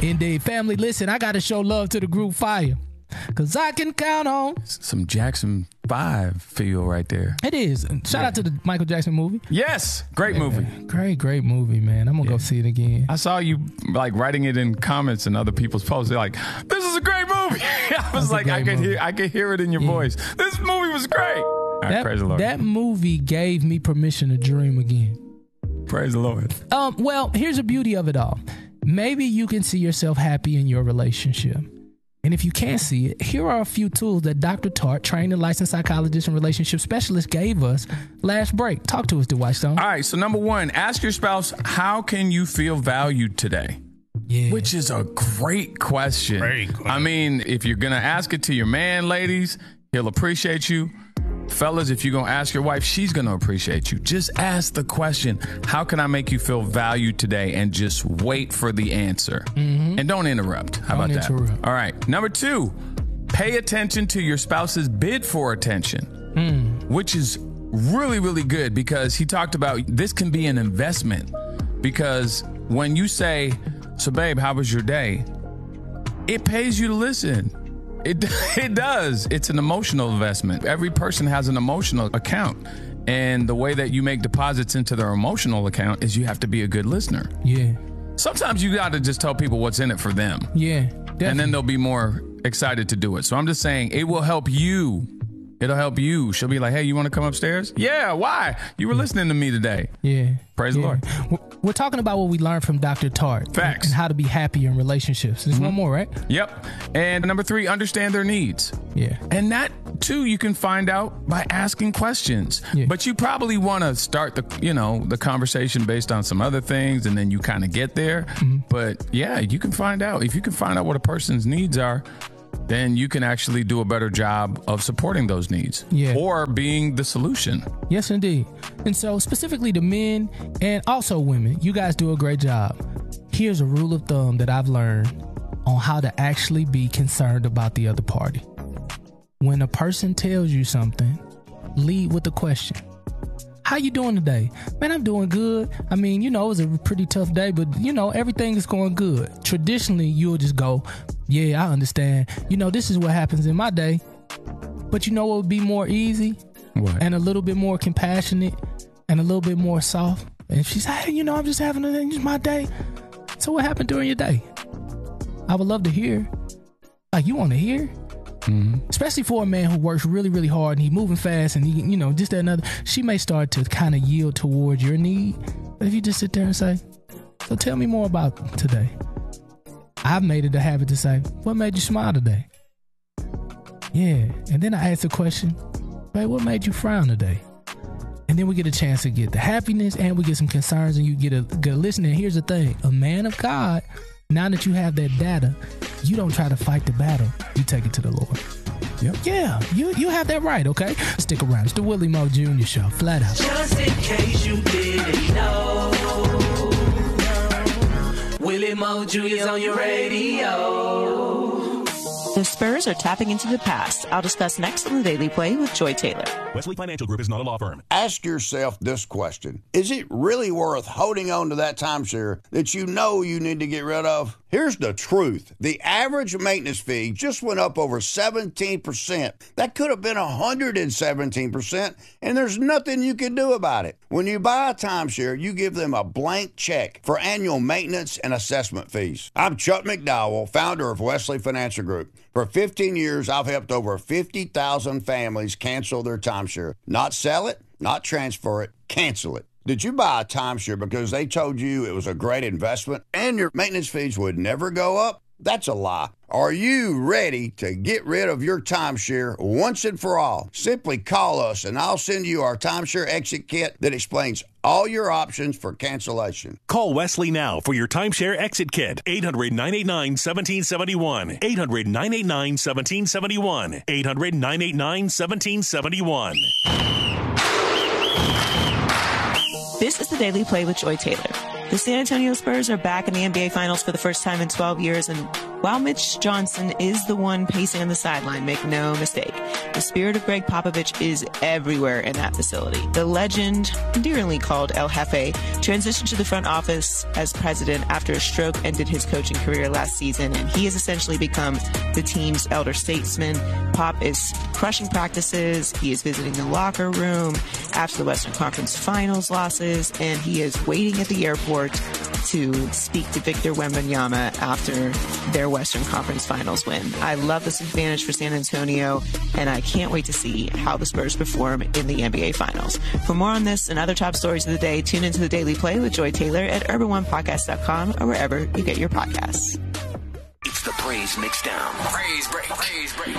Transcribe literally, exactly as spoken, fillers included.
Indeed. Family, listen, I got to show love to the group Fire. Because I can count on. Some Jackson five feel right there. It is. Shout yeah. out to the Michael Jackson movie. Yes. Great yeah. movie. Great, great movie, man. I'm going to yeah. go see it again. I saw you like writing it in comments and other people's posts. They're like, this is a great movie. I was That's like, I could movie. hear I could hear it in your yeah. voice. This movie was great. All right, that, praise the Lord. That movie gave me permission to dream again. Praise the Lord. Um, well, here's the beauty of it all. Maybe you can see yourself happy in your relationship. And if you can't see it, here are a few tools that Doctor Tart, trained and licensed psychologist and relationship specialist, gave us last break. Talk to us, Dwight Stone. All right. So number one, ask your spouse, how can you feel valued today? Yeah. Which is a great question. Great question. I mean, if you're going to ask it to your man, ladies, he'll appreciate you. Fellas, if you're going to ask your wife, she's going to appreciate you. Just ask the question, how can I make you feel valued today? And just wait for the answer. Mm-hmm. And don't interrupt. How don't about interrupt. that? All right. Number two, pay attention to your spouse's bid for attention, mm. which is really, really good because he talked about this can be an investment because when you say, so babe, how was your day? It pays you to listen. It it does. It's an emotional investment. Every person has an emotional account. And the way that you make deposits into their emotional account is you have to be a good listener. Yeah. Sometimes you got to just tell people what's in it for them. Yeah, definitely. And then they'll be more excited to do it. So I'm just saying it will help you. It'll help you. She'll be like, hey, you want to come upstairs? Yeah, why? You were listening to me today. Yeah. Praise yeah. the Lord. We're talking about what we learned from Doctor Tart. Facts. And how to be happy in relationships. There's mm-hmm. one more, right? Yep. And number three, understand their needs. Yeah. And that, too, you can find out by asking questions. Yeah. But you probably want to start the, you know, the conversation based on some other things, and then you kind of get there. Mm-hmm. But, yeah, you can find out. If you can find out what a person's needs are, then you can actually do a better job of supporting those needs yeah. or being the solution. Yes, indeed. And so specifically to men and also women, you guys do a great job. Here's a rule of thumb that I've learned on how to actually be concerned about the other party. When a person tells you something, lead with a question. How you doing today? Man, I'm doing good. I mean, you know, it was a pretty tough day, but, you know, everything is going good. Traditionally, you'll just go, yeah, I understand. You know, this is what happens in my day. But you know what would be more easy? What? And a little bit more compassionate and a little bit more soft. And she's like, hey, you know, I'm just having a, just my day. So what happened during your day? I would love to hear. Like, you want to hear? Mm-hmm. Especially for a man who works really, really hard and he's moving fast and he, you know, just that another, she may start to kind of yield towards your need. But if you just sit there and say, so tell me more about today. I've made it a habit to say, what made you smile today? Yeah. And then I ask the question, babe, what made you frown today? And then we get a chance to get the happiness and we get some concerns and you get a good listen. And here's the thing, a man of God, now that you have that data, you don't try to fight the battle. You take it to the Lord. Yep. Yeah, you you have that right, okay? Stick around. It's the Willie Moe Junior Show, flat out. Just in case you didn't know, Willie Moe Junior's on your radio. The Spurs are tapping into the past. I'll discuss next on the Daily Play with Joy Taylor. Wesley Financial Group is not a law firm. Ask yourself this question. Is it really worth holding on to that timeshare that you know you need to get rid of? Here's the truth. The average maintenance fee just went up over seventeen percent. That could have been one hundred seventeen percent, and there's nothing you can do about it. When you buy a timeshare, you give them a blank check for annual maintenance and assessment fees. I'm Chuck McDowell, founder of Wesley Financial Group. For fifteen years, I've helped over fifty thousand families cancel their timeshare. Not sell it, not transfer it, cancel it. Did you buy a timeshare because they told you it was a great investment and your maintenance fees would never go up? That's a lie. Are you ready to get rid of your timeshare once and for all? Simply call us and I'll send you our timeshare exit kit that explains all your options for cancellation. Call Wesley now for your timeshare exit kit. eight hundred, nine eight nine, one seven seven one. eight hundred, nine eight nine, one seven seven one. eight hundred, nine eight nine, one seven seven one. This is the Daily Play with Joy Taylor. The San Antonio Spurs are back in the N B A Finals for the first time in twelve years, and while Mitch Johnson is the one pacing on the sideline, make no mistake, the spirit of Greg Popovich is everywhere in that facility. The legend, endearingly called El Jefe, transitioned to the front office as president after a stroke ended his coaching career last season, and he has essentially become the team's elder statesman. Pop is crushing practices, he is visiting the locker room after the Western Conference Finals losses, and he is waiting at the airport to speak to Victor Wembanyama after their Western Conference Finals win. I love this advantage for San Antonio, and I can't wait to see how the Spurs perform in the N B A Finals. For more on this and other top stories of the day, tune into the Daily Play with Joy Taylor at urban one podcast dot com or wherever you get your podcasts. It's the Praise Mixdown. Praise Break. Praise Break.